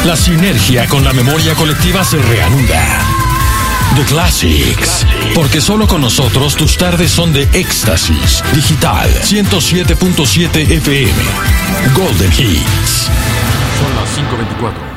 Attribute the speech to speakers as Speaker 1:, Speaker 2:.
Speaker 1: La sinergia con la memoria colectiva se reanuda. The Classics. Porque solo con nosotros tus tardes son de éxtasis. Digital 107.7 FM. Golden Hits. Son las 5:24.